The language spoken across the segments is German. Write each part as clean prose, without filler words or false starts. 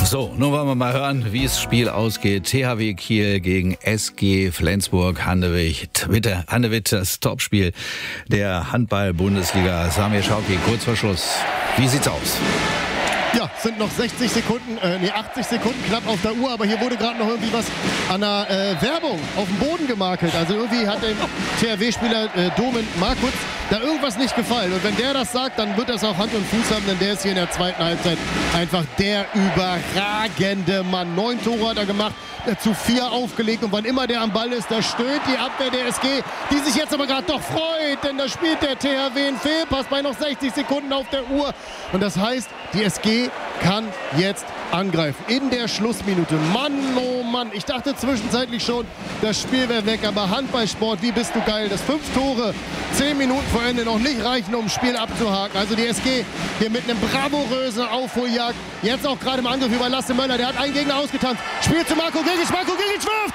So, nun wollen wir mal hören, wie das Spiel ausgeht. THW Kiel gegen SG Flensburg. Handewitt, das Topspiel der Handball-Bundesliga. Samir Schauki, kurz vor Schluss. Wie sieht's aus? Ja, sind noch 80 Sekunden knapp auf der Uhr, aber hier wurde gerade noch irgendwie was an der Werbung auf dem Boden gemakelt. Also irgendwie hat dem THW-Spieler Domen Markutz da irgendwas nicht gefallen. Und wenn der das sagt, dann wird das auch Hand und Fuß haben, denn der ist hier in der zweiten Halbzeit einfach der überragende Mann. 9 Tore hat er gemacht, zu 4 aufgelegt und wann immer der am Ball ist, da stöhnt die Abwehr der SG, die sich jetzt aber gerade doch freut, denn da spielt der THW einen Fehlpass bei noch 60 Sekunden auf der Uhr. Und das heißt, die SG kann jetzt angreifen in der Schlussminute. Mann, oh Mann, ich dachte zwischenzeitlich schon, das Spiel wäre weg, aber Handballsport, wie bist du geil, dass 5 Tore 10 Minuten vor Ende noch nicht reichen, um das Spiel abzuhaken. Also die SG hier mit einem bravourösen Aufholjagd, jetzt auch gerade im Angriff über Lasse Möller, der hat einen Gegner ausgetanzt, spielt zu Marco Grigic wirft,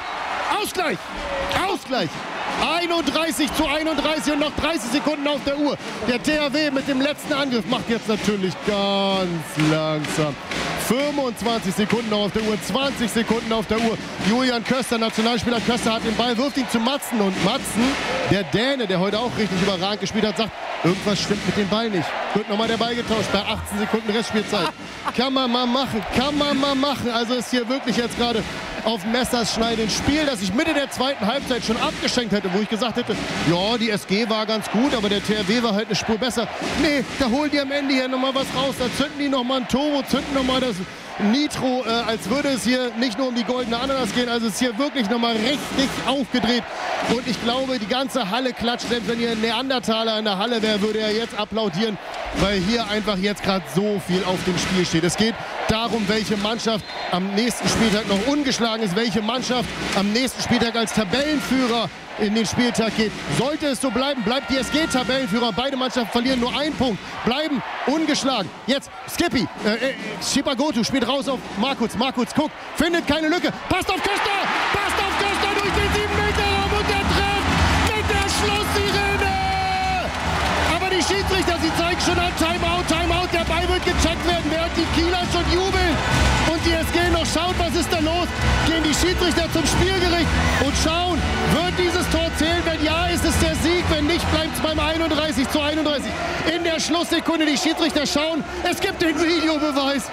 Ausgleich! 31:31 und noch 30 Sekunden auf der Uhr. Der THW mit dem letzten Angriff macht jetzt natürlich ganz langsam. 25 Sekunden auf der Uhr, 20 Sekunden auf der Uhr. Julian Köster, Nationalspieler Köster, hat den Ball, wirft ihn zu Madsen. Und Madsen, der Däne, der heute auch richtig überragend gespielt hat, sagt, irgendwas stimmt mit dem Ball nicht. Wird nochmal der Ball getauscht bei 18 Sekunden Restspielzeit. Kann man mal machen. Also ist hier wirklich jetzt gerade auf Messerschneide ein Spiel, das ich Mitte der zweiten Halbzeit schon abgeschenkt hätte, wo ich gesagt hätte, ja, die SG war ganz gut, aber der THW war halt eine Spur besser. Nee, da holen die am Ende hier nochmal was raus, da zünden die nochmal ein Turbo, zünden nochmal das Nitro, als würde es hier nicht nur um die goldene Ananas gehen, also es ist hier wirklich nochmal richtig aufgedreht. Und ich glaube, die ganze Halle klatscht, denn wenn hier ein Neandertaler in der Halle wäre, würde er jetzt applaudieren, weil hier einfach jetzt gerade so viel auf dem Spiel steht. Es geht darum, welche Mannschaft am nächsten Spieltag noch ungeschlagen ist, welche Mannschaft am nächsten Spieltag als Tabellenführer in den Spieltag geht. Sollte es so bleiben, bleibt die SG Tabellenführer. Beide Mannschaften verlieren nur einen Punkt, bleiben ungeschlagen. Jetzt Skippy, Shibagotu spielt raus auf Markutz. Markutz guckt, findet keine Lücke, passt auf Köster durch den 7-Meter-Raum und der trifft mit der Schlusssirene. Aber die Schiedsrichter, sie zeigen schon an, Timeout, der Ball wird gecheckt werden, während die Kieler schon jubeln. Und die SG noch schaut, was ist da los, gehen die Schiedsrichter zum Spielgericht und schauen, wird dieses Tor zählen? Wenn ja, ist es der Sieg. Wenn nicht, bleibt es beim 31:31. In der Schlusssekunde die Schiedsrichter schauen. Es gibt den Videobeweis.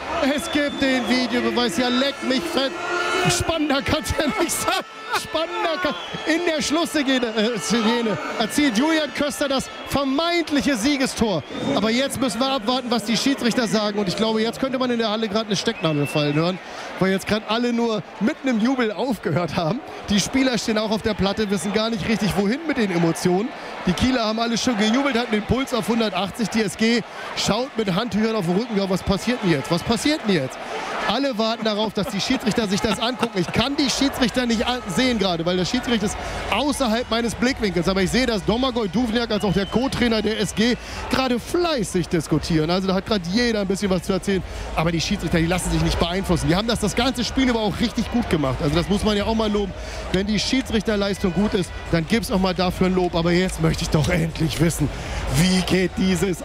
Ja, leck mich fett. Spannender kann es ja nicht sein. In der Schlussszene erzielt Julian Köster das vermeintliche Siegestor. Aber jetzt müssen wir abwarten, was die Schiedsrichter sagen. Und ich glaube, jetzt könnte man in der Halle gerade eine Stecknadel fallen hören, weil jetzt gerade alle nur mitten im Jubel aufgehört haben. Die Spieler stehen auch auf der Platte, wissen gar nicht richtig, wohin mit den Emotionen. Die Kieler haben alle schon gejubelt, hatten den Puls auf 180. Die SG schaut mit Handtüchern auf den Rücken. Ja, was passiert denn jetzt? Alle warten darauf, dass die Schiedsrichter sich das angucken. Ich kann die Schiedsrichter nicht sehen gerade, weil der Schiedsrichter ist außerhalb meines Blickwinkels. Aber ich sehe, dass Domagoj Duvniak als auch der Co-Trainer der SG gerade fleißig diskutieren. Also da hat gerade jeder ein bisschen was zu erzählen. Aber die Schiedsrichter, die lassen sich nicht beeinflussen. Die haben das ganze Spiel über auch richtig gut gemacht. Also das muss man ja auch mal loben. Wenn die Schiedsrichterleistung gut ist, dann gibt es auch mal dafür ein Lob. Aber jetzt möchte ich doch endlich wissen, wie geht dieses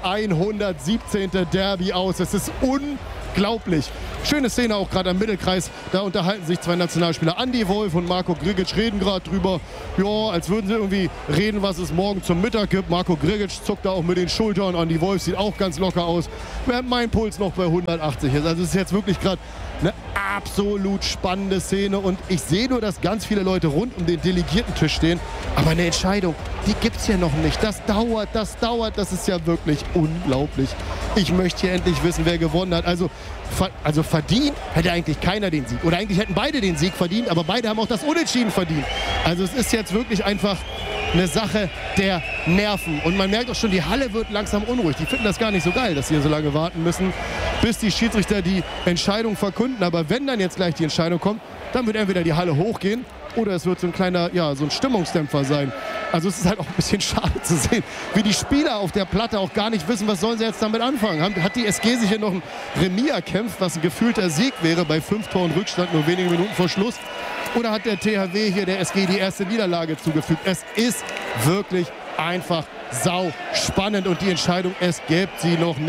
117. Derby aus? Es ist unglaublich. Schöne Szene auch gerade am Mittelkreis. Da unterhalten sich zwei Nationalspieler. Andi Wolf und Marco Grigic reden gerade drüber. Ja, als würden sie irgendwie reden, was es morgen zum Mittag gibt. Marco Grigic zuckt da auch mit den Schultern. Andi Wolf sieht auch ganz locker aus. Während mein Puls noch bei 180 ist. Also es ist jetzt wirklich gerade eine absolut spannende Szene. Und ich sehe nur, dass ganz viele Leute rund um den Delegiertentisch stehen. Aber eine Entscheidung, die gibt es hier noch nicht. Das dauert. Das ist ja wirklich unglaublich. Ich möchte hier endlich wissen, wer gewonnen hat. Also verdient hätte eigentlich keiner den Sieg. Oder eigentlich hätten beide den Sieg verdient, aber beide haben auch das Unentschieden verdient. Also es ist jetzt wirklich einfach eine Sache der Nerven. Und man merkt auch schon, die Halle wird langsam unruhig. Die finden das gar nicht so geil, dass sie hier so lange warten müssen, bis die Schiedsrichter die Entscheidung verkünden. Aber wenn dann jetzt gleich die Entscheidung kommt, dann wird entweder die Halle hochgehen oder es wird so ein kleiner, so ein Stimmungsdämpfer sein. Also es ist halt auch ein bisschen schade zu sehen, wie die Spieler auf der Platte auch gar nicht wissen, was sollen sie jetzt damit anfangen. Hat die SG sich hier noch ein Remis erkämpft, was ein gefühlter Sieg wäre bei 5 Toren Rückstand, nur wenige Minuten vor Schluss? Oder hat der THW hier der SG die erste Niederlage zugefügt? Es ist wirklich einfach sau spannend und die Entscheidung, es gibt sie noch nicht.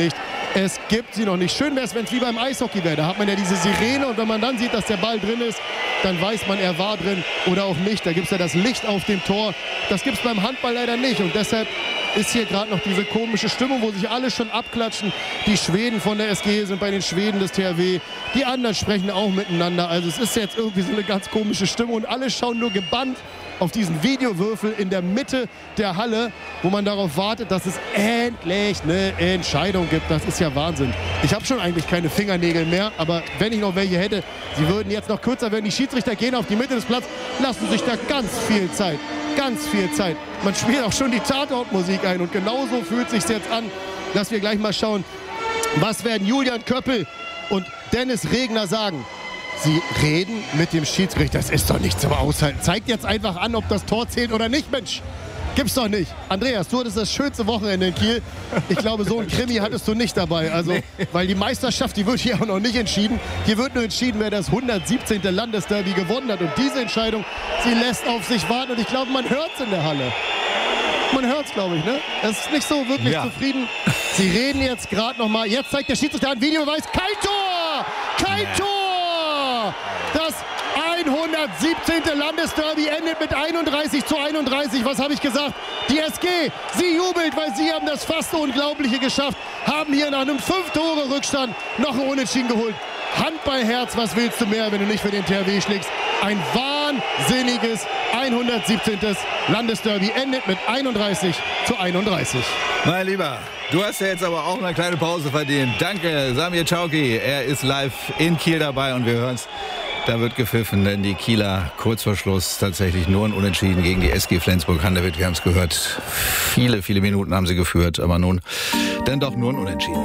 Es gibt sie noch nicht. Schön wäre es, wenn es wie beim Eishockey wäre. Da hat man ja diese Sirene und wenn man dann sieht, dass der Ball drin ist, dann weiß man, er war drin oder auch nicht. Da gibt es ja das Licht auf dem Tor. Das gibt es beim Handball leider nicht und deshalb ist hier gerade noch diese komische Stimmung, wo sich alle schon abklatschen. Die Schweden von der SG sind bei den Schweden des THW. Die anderen sprechen auch miteinander. Also es ist jetzt irgendwie so eine ganz komische Stimmung und alle schauen nur gebannt auf diesen Videowürfel in der Mitte der Halle, wo man darauf wartet, dass es endlich eine Entscheidung gibt. Das ist ja Wahnsinn. Ich habe schon eigentlich keine Fingernägel mehr, aber wenn ich noch welche hätte, sie würden jetzt noch kürzer werden. Die Schiedsrichter gehen auf die Mitte des Platzes, lassen sich da ganz viel Zeit. Ganz viel Zeit. Man spielt auch schon die Tatortmusik ein und genauso fühlt es sich jetzt an, dass wir gleich mal schauen, was werden Julian Köppel und Dennis Regner sagen. Sie reden mit dem Schiedsrichter. Das ist doch nicht zum Aushalten. Zeigt jetzt einfach an, ob das Tor zählt oder nicht, Mensch. Gibt's doch nicht. Andreas, du hattest das schönste Wochenende in Kiel. Ich glaube, so ein Krimi hattest du nicht dabei. Also, weil die Meisterschaft, die wird hier auch noch nicht entschieden. Hier wird nur entschieden, wer das 117. Landesderby gewonnen hat. Und diese Entscheidung, sie lässt auf sich warten. Und ich glaube, man hört es in der Halle. Man hört es, glaube ich, ne? Es ist nicht so wirklich zufrieden. Sie reden jetzt gerade noch mal. Jetzt zeigt der Schiedsrichter ein Videobeweis. Kein Tor! Kein Tor! Das 117. Landesderby endet mit 31:31. Was habe ich gesagt? Die SG, sie jubelt, weil sie haben das fast Unglaubliche geschafft. Haben hier nach einem 5-Tore-Rückstand noch ein Unentschieden geholt. Handballherz, was willst du mehr, wenn du nicht für den THW schlägst? Ein wahnsinniges 117. Landesderby endet mit 31:31. Mein Lieber, du hast ja jetzt aber auch eine kleine Pause verdient. Danke, Samir Chowki. Er ist live in Kiel dabei und wir hören es. Da wird gepfiffen, denn die Kieler kurz vor Schluss tatsächlich nur ein Unentschieden gegen die SG Flensburg-Handewitt. Wir haben es gehört, viele Minuten haben sie geführt, aber nun dann doch nur ein Unentschieden.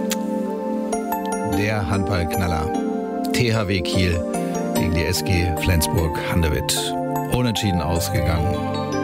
Der Handballknaller THW Kiel gegen die SG Flensburg-Handewitt. Unentschieden ausgegangen.